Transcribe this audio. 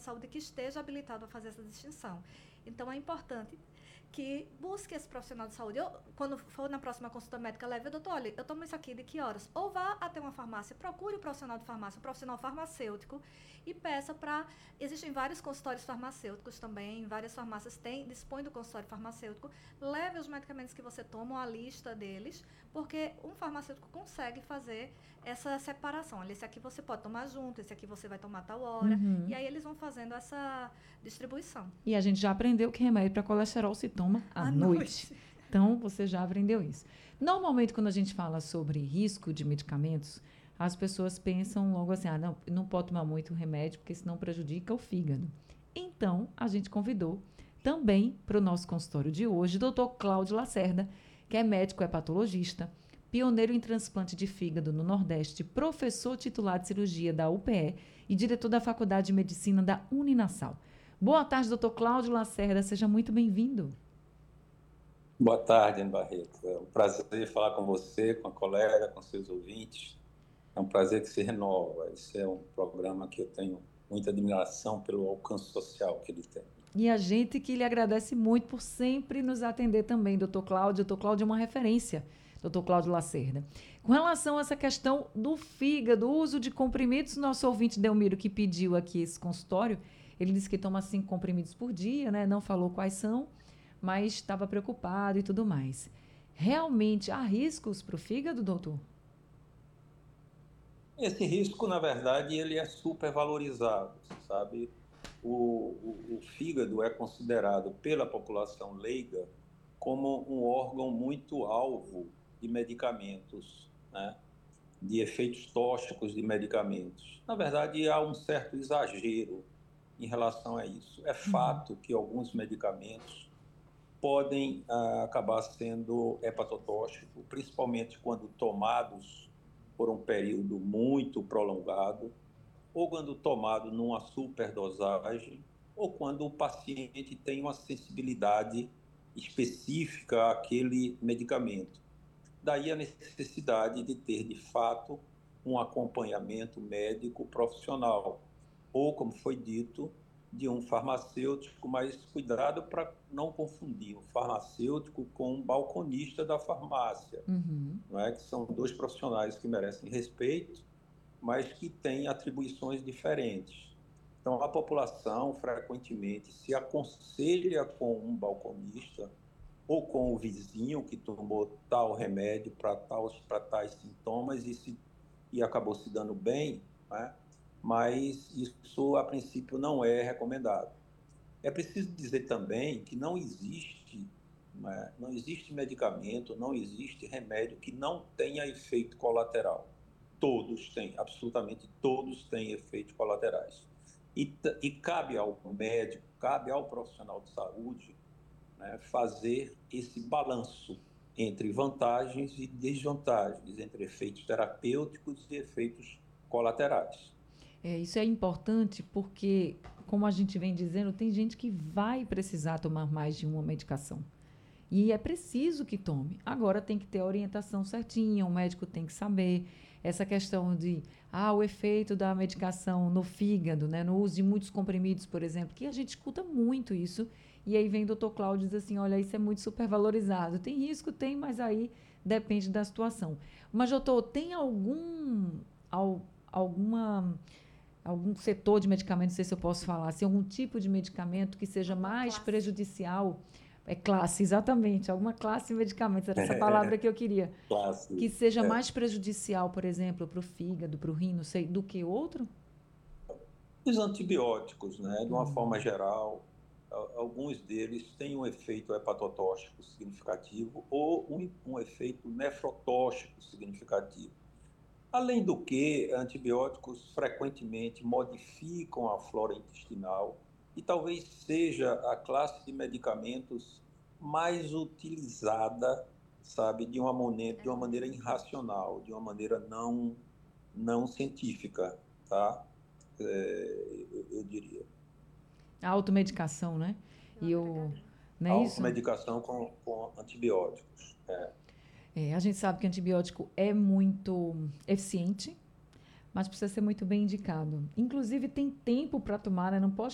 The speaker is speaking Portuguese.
de saúde que esteja habilitado a fazer essa distinção. Então, é importante que busque esse profissional de saúde. Quando for na próxima consulta médica, leve, doutor, olha, eu tomo isso aqui de que horas? Ou vá até uma farmácia, procure o profissional de farmácia, um profissional farmacêutico, e peça para... Existem vários consultórios farmacêuticos também, várias farmácias dispõem do consultório farmacêutico. Leve os medicamentos que você toma, a lista deles, porque um farmacêutico consegue fazer essa separação. Olha, esse aqui você pode tomar junto, esse aqui você vai tomar tal hora. Uhum. E aí eles vão fazendo essa distribuição. E a gente já aprendeu que remédio para colesterol se toma à noite. Então, você já aprendeu isso. Normalmente, quando a gente fala sobre risco de medicamentos, as pessoas pensam logo assim, não pode tomar muito remédio, porque senão prejudica o fígado. Então, a gente convidou também para o nosso consultório de hoje o doutor Cláudio Lacerda, que é médico hepatologista, pioneiro em transplante de fígado no Nordeste, professor titular de cirurgia da UPE e diretor da Faculdade de Medicina da Uninasal. Boa tarde, doutor Cláudio Lacerda, seja muito bem-vindo. Boa tarde, Ana Barreto. É um prazer falar com você, com a colega, com seus ouvintes. É um prazer que se renova. Esse é um programa que eu tenho muita admiração pelo alcance social que ele tem. E a gente que lhe agradece muito por sempre nos atender também, doutor Cláudio. Doutor Cláudio é uma referência, doutor Cláudio Lacerda. Com relação a essa questão do fígado, o uso de comprimidos, nosso ouvinte Delmiro, que pediu aqui esse consultório, ele disse que toma 5 comprimidos por dia, né? Não falou quais são, mas estava preocupado e tudo mais. Realmente há riscos para o fígado, doutor? Esse risco, na verdade, ele é supervalorizado, sabe? O fígado é considerado pela população leiga como um órgão muito alvo de medicamentos, né? De efeitos tóxicos de medicamentos. Na verdade, há um certo exagero em relação a isso. É fato que alguns medicamentos podem acabar sendo hepatotóxicos, principalmente quando tomados por um período muito prolongado, ou quando tomado numa superdosagem, ou quando o paciente tem uma sensibilidade específica àquele medicamento. Daí a necessidade de ter, de fato, um acompanhamento médico profissional, ou, como foi dito, de um farmacêutico, mas cuidado para não confundir um farmacêutico com um balconista da farmácia, não é? Que são dois profissionais que merecem respeito, mas que têm atribuições diferentes. Então, a população frequentemente se aconselha com um balconista ou com o vizinho que tomou tal remédio para tais sintomas e acabou se dando bem, né? Mas isso, a princípio, não é recomendado. É preciso dizer também que não existe, né? Não existe medicamento, não existe remédio que não tenha efeito colateral. Todos têm, absolutamente todos têm efeitos colaterais. E cabe ao médico, cabe ao profissional de saúde, né, fazer esse balanço entre vantagens e desvantagens, entre efeitos terapêuticos e efeitos colaterais. Isso é importante porque, como a gente vem dizendo, tem gente que vai precisar tomar mais de uma medicação. E é preciso que tome. Agora tem que ter a orientação certinha, o médico tem que saber. Essa questão de o efeito da medicação no fígado, né, no uso de muitos comprimidos, por exemplo, que a gente escuta muito isso. E aí vem o doutor Cláudio e diz assim, olha, isso é muito supervalorizado. Tem risco? Tem, mas aí depende da situação. Mas, doutor, tem algum setor de medicamento, não sei se eu posso falar, assim, algum tipo de medicamento que seja mais prejudicial? É classe, exatamente. Alguma classe de medicamentos, era essa palavra que eu queria. Classe. Que seja mais prejudicial, por exemplo, para o fígado, para o rim, não sei, do que outro? Os antibióticos, né, de uma forma geral, alguns deles têm um efeito hepatotóxico significativo ou um efeito nefrotóxico significativo. Além do que, antibióticos frequentemente modificam a flora intestinal e talvez seja a classe de medicamentos mais utilizada, sabe, de uma maneira irracional, de uma maneira não científica, tá? Eu diria. A automedicação, né? Não é isso? Automedicação com antibióticos. A gente sabe que antibiótico é muito eficiente, mas precisa ser muito bem indicado. Inclusive, tem tempo para tomar, né? Não pode